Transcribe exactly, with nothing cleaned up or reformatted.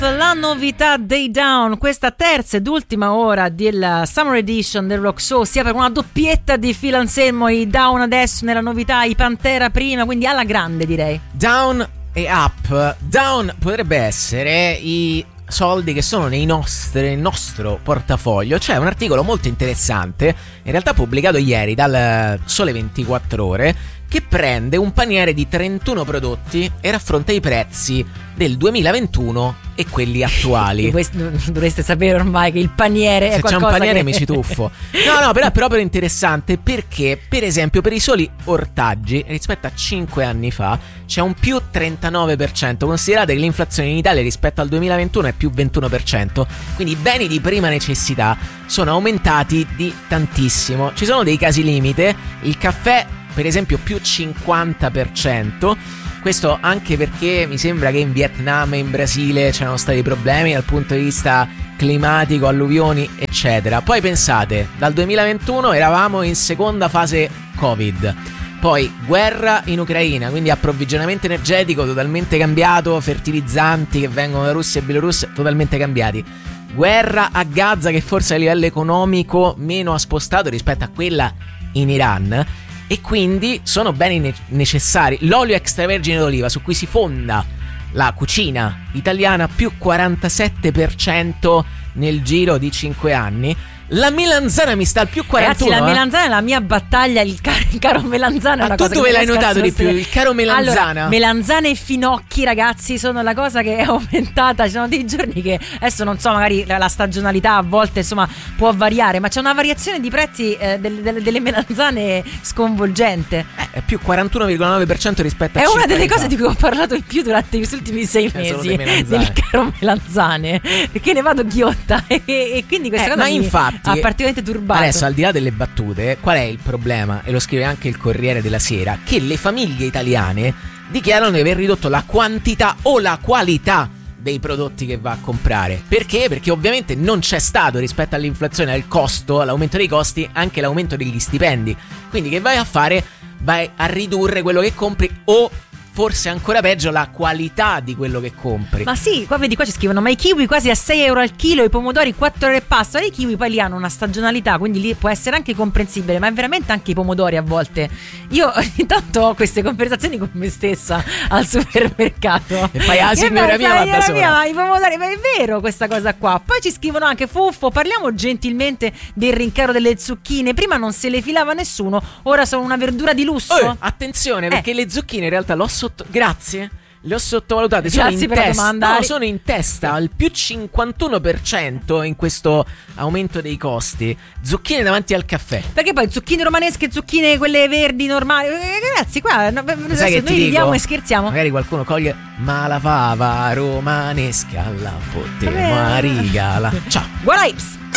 La novità dei Down, questa terza ed ultima ora della Summer Edition del Rock Show, sia per una doppietta di Phil Anselmo, i Down adesso nella novità, i Pantera prima, quindi alla grande direi. Down e Up. Down potrebbe essere i soldi che sono nei nostri, nel nostro portafoglio. C'è un articolo molto interessante, in realtà pubblicato ieri dal Sole ventiquattro Ore, che prende un paniere di trentuno prodotti e raffronta i prezzi del duemilaventuno e quelli attuali. Dovreste sapere ormai che il paniere è Se qualcosa c'è un paniere che... mi ci tuffo. No, no, però è proprio interessante perché, per esempio, per i soli ortaggi rispetto a cinque anni fa c'è un più trentanove per cento. Considerate che l'inflazione in Italia rispetto al duemilaventuno è più ventuno per cento. Quindi i beni di prima necessità sono aumentati di tantissimo. Ci sono dei casi limite. Il caffè, per esempio, più cinquanta per cento. Questo anche perché mi sembra che in Vietnam e in Brasile c'erano stati problemi dal punto di vista climatico, alluvioni eccetera. Poi pensate, dal duemilaventuno eravamo in seconda fase Covid, poi guerra in Ucraina, quindi approvvigionamento energetico totalmente cambiato, fertilizzanti che vengono da Russia e Bielorussia totalmente cambiati, guerra a Gaza che forse a livello economico meno ha spostato rispetto a quella in Iran. E quindi sono beni ne- necessari. L'olio extravergine d'oliva su cui si fonda la cucina italiana più quarantasette per cento nel giro di cinque anni. La melanzana mi sta al più quarantuno. Ragazzi, la eh? melanzana è la mia battaglia. Il caro, il caro melanzana è Ma una tu cosa dove che l'hai non riesco a notato di più? sostenere. Il caro melanzana? Allora, melanzane e finocchi, ragazzi, sono la cosa che è aumentata. Ci sono dei giorni che adesso non so, magari la, la stagionalità a volte insomma può variare, ma c'è una variazione di prezzi eh, delle, delle, delle melanzane sconvolgente. Eh, è più quarantuno virgola nove per cento rispetto a È una cinque delle anni cose fa. di cui ho parlato di più durante questi ultimi sei Cioè, sono mesi le melanzane. del caro melanzane, perché ne vado ghiotta e, e quindi questa Eh, cosa ma mi infatti, ha particolarmente turbato. Adesso, al di là delle battute, qual è il problema? E lo scrive anche il Corriere della Sera, che le famiglie italiane dichiarano di aver ridotto la quantità o la qualità dei prodotti che va a comprare. Perché? Perché ovviamente non c'è stato, rispetto all'inflazione, al costo, all'aumento dei costi, anche l'aumento degli stipendi. Quindi che vai a fare? Vai a ridurre quello che compri o... forse ancora peggio la qualità di quello che compri. Ma sì, qua vedi, qua ci scrivono: ma i kiwi quasi a sei euro al chilo, i pomodori quattro euro e passa. I kiwi poi li hanno una stagionalità, quindi lì può essere anche comprensibile, ma è veramente anche i pomodori a volte. Io intanto ho queste conversazioni con me stessa al supermercato e fai ah signora mia, ma va da sola. mia, ma i pomodori, ma è vero questa cosa qua. Poi ci scrivono anche: Fuffo, parliamo gentilmente del rincaro delle zucchine. Prima non se le filava nessuno, ora sono una verdura di lusso. Oh, attenzione, perché eh. le zucchine in realtà l'ho sotto... Grazie. Le ho sottovalutate. Sono Grazie in per la testa. domanda. No, sono in testa al più cinquantuno per cento in questo aumento dei costi. Zucchine davanti al caffè. Perché poi zucchine romanesche, zucchine quelle verdi normali. Eh, ragazzi, qua no, Sai che noi ti ridiamo dico? e scherziamo. Magari qualcuno coglie, ma la fava romanesca la potremmo Vabbè. rigala. Ciao. Guarda Ips.